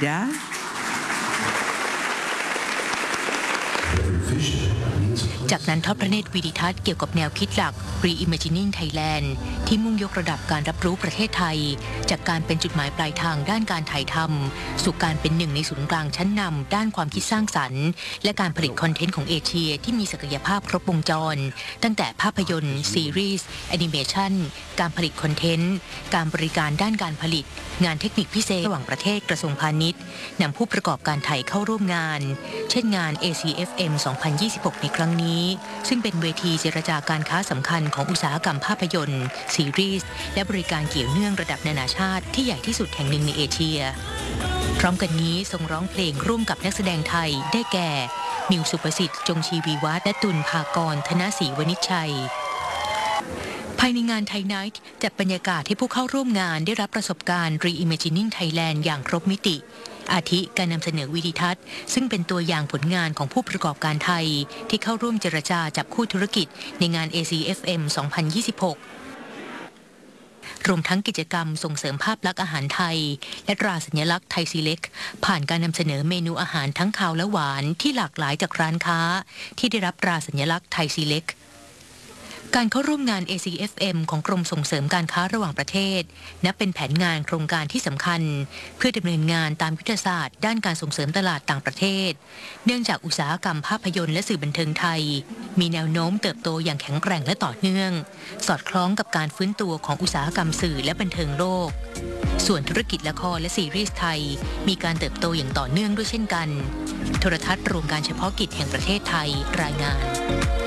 vida. จากนั้นทอดพระเนตรวิดิทัศน์เกี่ยวกับแนวคิดหลัก Reimagining Thailand ที่มุ่งยกระดับการรับรู้ประเทศไทยจากการเป็นจุดหมายปลายทางด้านการถ่ายทำสู่การเป็นหนึ่งในศูนย์กลางชั้นนำด้านความคิดสร้างสรรค์และการผลิตคอนเทนต์ของเอเชียที่มีศักยภาพครบวงจรตั้งแต่ภาพยนตร์ซีรีส์แอนิเมชันการผลิตคอนเทนต์การบริการด้านการผลิตงานเทคนิคพิเศษระหว่างประเทศกระทรวงพาณิชย์นำผู้ประกอบการไทยเข้าร่วมงานเช่นงาน ACFM 2026 ในครั้งนี้ซึ่งเป็นเวทีเจรจาการค้าสำคัญของอุตสาหกรรมภาพยนตร์ซีรีส์และบริการเกี่ยวเนื่องระดับนานาชาติที่ใหญ่ที่สุดแห่งหนึ่งในเอเชียพร้อมกันนี้ทรงร้องเพลงร่วมกับนักแสดงไทยได้แก่มิวสุประสิทธิ์จงชีวีวัฒน์และตุลภากรธนศรีวณิชชัยภายในงานไทยไนท์จัดบรรยากาศให้ผู้เข้าร่วมงานได้รับประสบการณ์ Reimagining Thailand อย่างครบมิติอาทิการนำเสนอวิดีทัศน์ซึ่งเป็นตัวอย่างผลงานของผู้ประกอบการไทยที่เข้าร่วมเจรจาจับคู่ธุรกิจในงาน ACFM 2026 รวมทั้งกิจกรรมส่งเสริมภาพลักษณ์อาหารไทยและตราสัญลักษณ์ไทยซีเล็กผ่านการนำเสนอเมนูอาหารทั้งคาวและหวานที่หลากหลายจากร้านค้าที่ได้รับตราสัญลักษณ์ไทยซีเล็กการเข้าร่วมงาน ACFM ของกรมส่งเสริมการค้าระหว่างประเทศนับเป็นแผนงานโครงการที่สำคัญเพื่อดำเนินงานตามยุทธศาสตร์ด้านการส่งเสริมตลาดต่างประเทศเนื่องจากอุตสาหกรรมภาพยนตร์และสื่อบันเทิงไทยมีแนวโน้มเติบโตอย่างแข็งแกร่งและต่อเนื่องสอดคล้องกับการฟื้นตัวของอุตสาหกรรมสื่อและบันเทิงโลกส่วนธุรกิจละครและซีรีส์ไทยมีการเติบโตอย่างต่อเนื่องด้วยเช่นกันโทรทัศน์รวมการเฉพาะกิจแห่งประเทศไทยรายงาน